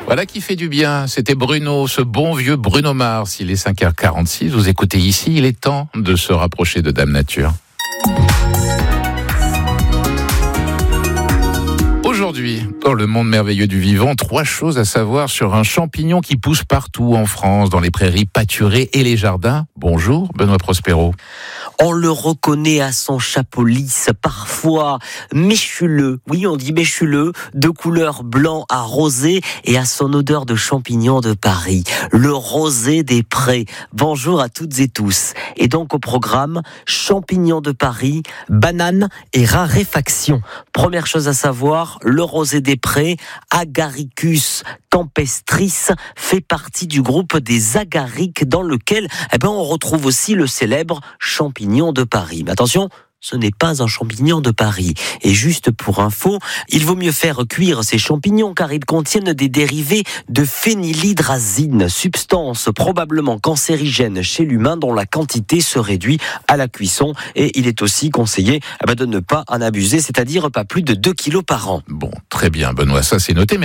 Voilà qui fait du bien. C'était Bruno, ce bon vieux Bruno Mars. Il est 5h46. Vous écoutez ici. Il est temps de se rapprocher de Dame Nature. Aujourd'hui, dans le monde merveilleux du vivant, 3 choses à savoir sur un champignon qui pousse partout en France, dans les prairies pâturées et les jardins. Bonjour, Benoît Prospero. On le reconnaît à son chapeau lisse, parfois méchuleux. Oui, on dit méchuleux, de couleur blanc à rosé et à son odeur de champignon de Paris. Le rosé des prés. Bonjour à toutes et tous. Et donc au programme, champignons de Paris, bananes et raréfaction. Première chose à savoir, le rosé des prés, Agaricus campestris, fait partie du groupe des agariques dans lequel on retrouve aussi le célèbre champignon de Paris. Mais attention, ce n'est pas un champignon de Paris. Et juste pour info, il vaut mieux faire cuire ces champignons car ils contiennent des dérivés de phénylhydrazine, substance probablement cancérigène chez l'humain dont la quantité se réduit à la cuisson. Et il est aussi conseillé de ne pas en abuser, c'est-à-dire pas plus de 2 kilos par an. Bon, très bien, Benoît, ça c'est noté.